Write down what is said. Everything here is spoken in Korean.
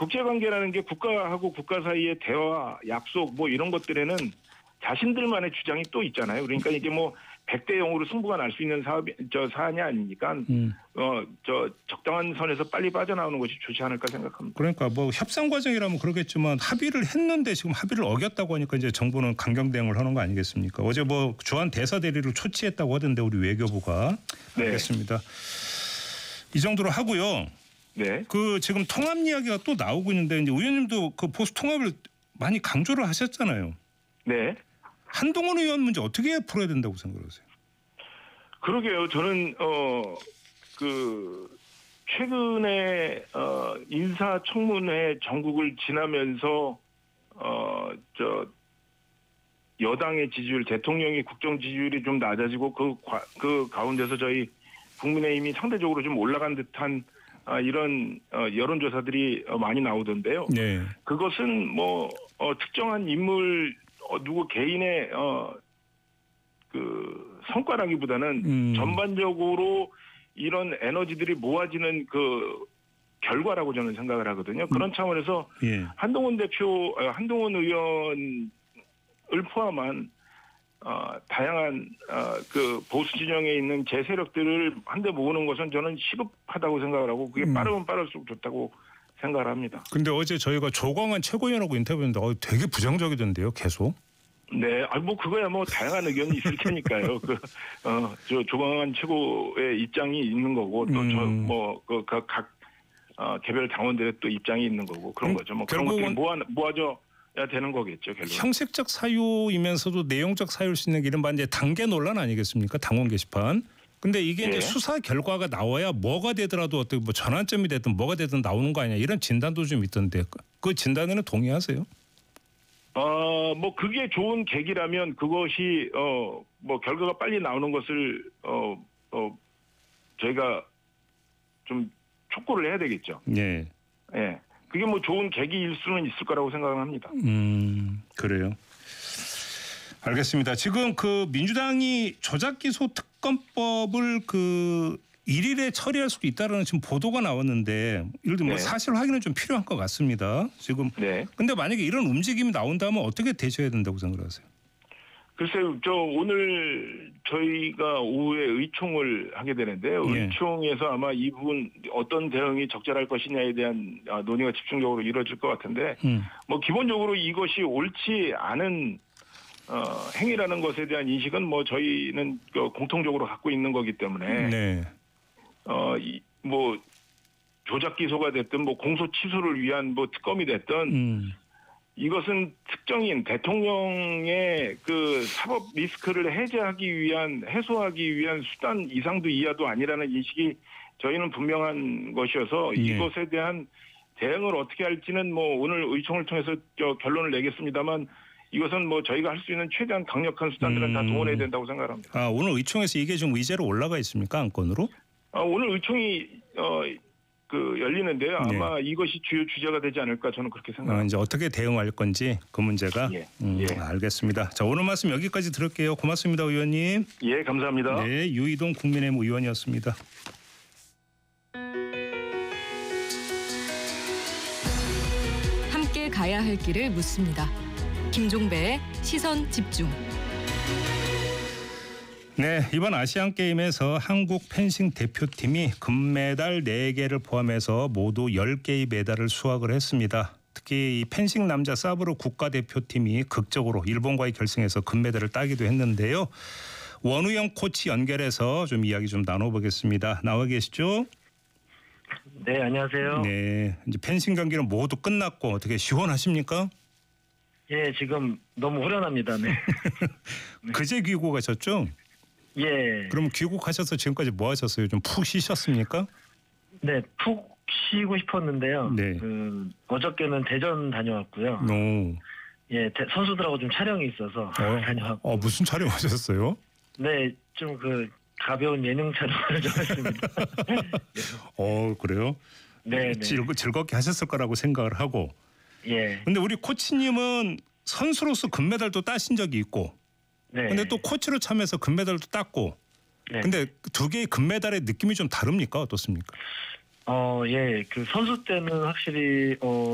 국제관계라는 게 국가하고 국가 사이의 대화, 약속 뭐 이런 것들에는 자신들만의 주장이 또 있잖아요. 그러니까 이게 뭐 100대 0으로 승부가 날 수 있는 사안이 아니니까 적당한 선에서 빨리 빠져나오는 것이 좋지 않을까 생각합니다. 그러니까 뭐 협상 과정이라면 그러겠지만 합의를 했는데 지금 합의를 어겼다고 하니까 이제 정부는 강경 대응을 하는 거 아니겠습니까? 어제 뭐 주한 대사 대리를 초치했다고 하던데 우리 외교부가. 네. 알겠습니다. 이 정도로 하고요. 네. 그 지금 통합 이야기가 또 나오고 있는데 이제 의원님도 그 보수 통합을 많이 강조를 하셨잖아요. 네. 한동훈 의원 문제 어떻게 풀어야 된다고 생각하세요? 그러게요. 저는 최근에 인사청문회 전국을 지나면서 여당의 지지율, 대통령의 국정 지지율이 좀 낮아지고 그 가운데서 저희 국민의힘이 상대적으로 좀 올라간 듯한 이런 여론조사들이 많이 나오던데요. 네. 그것은 뭐 특정한 인물 누구 개인의 그 성과라기보다는 전반적으로 이런 에너지들이 모아지는 그 결과라고 저는 생각을 하거든요. 그런 차원에서 한동훈 의원을 포함한 다양한 그 보수 진영에 있는 제 세력들을 한데 모으는 것은 저는 시급하다고 생각을 하고 그게 빠르면 빠를수록 좋다고 생각을 합니다. 근데 어제 저희가 조광환 최고위원하고 인터뷰했는데 되게 부정적이던데요, 계속. 네, 뭐 그거야 뭐 다양한 의견이 있을 테니까요. 저 조광환 최고의 입장이 있는 거고 또 각 개별 당원들의 또 입장이 있는 거고 그런 거죠. 뭐 그런 것들이 모아져야 되는 거겠죠. 결국. 형식적 사유이면서도 내용적 사유일 수 있는 이른바 이제 단계 논란 아니겠습니까? 당원 게시판. 근데 이게 이제 수사 결과가 나와야 뭐가 되더라도 어떻게 뭐 전환점이 됐든 뭐가 되든 나오는 거 아니냐 이런 진단도 좀 있던데 그 진단에는 동의하세요? 뭐 그게 좋은 계기라면 그것이 뭐 결과가 빨리 나오는 것을 저희가 좀 촉구를 해야 되겠죠. 네. 예. 그게 뭐 좋은 계기일 수는 있을 거라고 생각합니다. 그래요. 알겠습니다. 지금 그 민주당이 조작기소 특검법을 그 1일에 처리할 수도 있다라는 지금 보도가 나왔는데 예를 들면 뭐 사실 확인은 좀 필요한 것 같습니다. 지금. 네. 근데 만약에 이런 움직임이 나온다면 어떻게 대처해야 된다고 생각하세요? 글쎄요. 오늘 저희가 오후에 의총을 하게 되는데요. 의총에서 아마 이 부분 어떤 대응이 적절할 것이냐에 대한 논의가 집중적으로 이루어질 것 같은데 뭐 기본적으로 이것이 옳지 않은 행위라는 것에 대한 인식은 뭐 저희는 공통적으로 갖고 있는 거기 때문에 뭐 조작 기소가 됐든 뭐 공소 취소를 위한 뭐 특검이 됐든 이것은 특정인 대통령의 그 사법 리스크를 해소하기 위한 수단 이상도 이하도 아니라는 인식이 저희는 분명한 것이어서 이것에 대한 대응을 어떻게 할지는 뭐 오늘 의총을 통해서 결론을 내겠습니다만 이것은 뭐 저희가 할 수 있는 최대한 강력한 수단들은 다 동원해야 된다고 생각합니다. 오늘 의총에서 이게 좀 의제로 올라가 있습니까? 안건으로? 오늘 의총이 열리는데요. 아마 이것이 주요 주제가 되지 않을까 저는 그렇게 생각합니다. 이제 어떻게 대응할 건지 그 문제가. 알겠습니다. 자, 오늘 말씀 여기까지 들을게요. 고맙습니다, 의원님. 예, 감사합니다. 네, 유이동 국민의힘 의원이었습니다. 함께 가야 할 길을 묻습니다. 김종배의 시선 집중. 네, 이번 아시안게임에서 한국 펜싱 대표팀이 금메달 4개를 포함해서 모두 10개의 메달을 수확을 했습니다. 특히 이 펜싱 남자 사브르 국가대표팀이 극적으로 일본과의 결승에서 금메달을 따기도 했는데요. 원우영 코치 연결해서 좀 이야기 좀 나눠보겠습니다. 나와 계시죠? 네, 안녕하세요. 네, 이제 펜싱 경기는 모두 끝났고 어떻게 시원하십니까? 예, 지금 너무 후련합니다. 네. 그제 귀국하셨죠? 예. 그럼 귀국하셔서 지금까지 뭐 하셨어요? 좀 푹 쉬셨습니까? 네, 푹 쉬고 싶었는데요. 네. 어저께는 대전 다녀왔고요. 예, 선수들하고 좀 촬영이 있어서 다녀왔고. 무슨 촬영하셨어요? 네, 좀 가벼운 예능 촬영을 좀 했습니다. 그래요? 네. 즐겁게 하셨을 거라고 생각을 하고. 예. 근데 우리 코치님은 선수로서 금메달도 따신 적이 있고. 네. 근데 또 코치로 참여해서 금메달도 땄고. 네. 근데 두 개의 금메달의 느낌이 좀 다릅니까? 어떻습니까? 예. 그 선수 때는 확실히